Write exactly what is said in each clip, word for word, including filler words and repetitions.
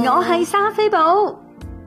我係莎菲寶。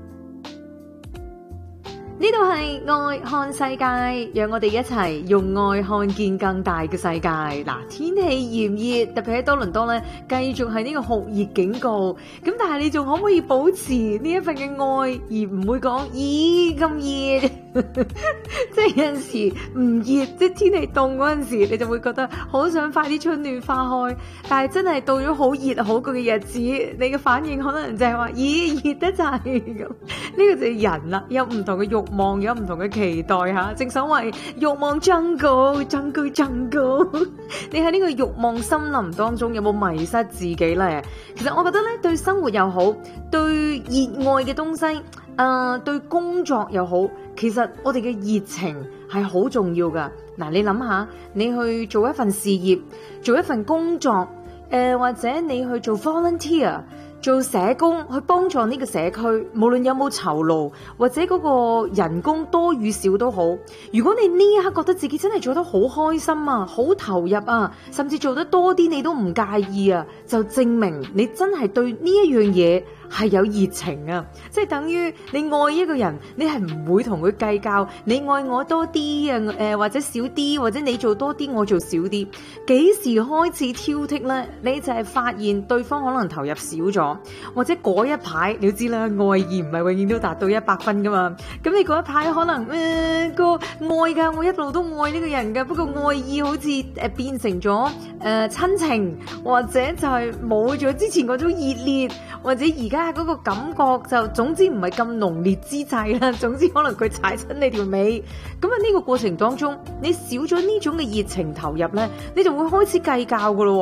呢度係愛看世界，讓我哋一齊用愛看見更大嘅世界。嗱，天氣炎熱，特別喺多倫多咧，繼續係呢個酷熱警告。咁但係你仲可唔可以保持呢一份嘅愛，而唔會講咦咁熱？即係有陣時唔熱，即係天氣凍嗰陣時，你就會覺得好想快啲春暖花開。但係真係到咗好熱好焗嘅日子，你嘅反應可能就係話咦熱得滯咁。呢個就係人啦，有唔同嘅慾望，有唔同嘅期待吓。正所謂慾望 jungle jungle jungle。你喺呢個慾望森林當中有冇迷失自己呢？其實我覺得咧，對生活又好，對熱愛嘅東西，誒、呃，對工作又好，其實我哋嘅熱情係好重要噶。嗱，你諗下，你去做一份事業，做一份工作，誒、呃，或者你去做 volunteer。做社工去幫助呢個社區，無論有冇酬勞或者嗰個人工多與少都好。如果你呢一刻覺得自己真係做得好開心啊，好投入啊，甚至做得多啲你都唔介意啊，就證明你真係對呢一樣嘢係有熱情啊！即係等於你愛一個人，你係唔會同佢計較，你愛我多啲啊，誒、呃、或者少啲，或者你做多啲我做少啲。幾時開始挑剔呢？你就係發現對方可能投入少咗，或者嗰一排你都知啦，愛意唔係永遠都達到一百分噶嘛。咁你嗰一排可能誒、呃、個愛噶，我一路都愛呢個人噶，不過愛意好似誒變成咗誒親情，或者就係冇咗之前嗰種熱烈，或者而家嗰個感覺就總之唔係咁濃烈之際啦。總之可能佢踩親你條尾，咁啊呢個過程當中，你少咗呢種嘅熱情投入咧，你就會開始計較噶咯。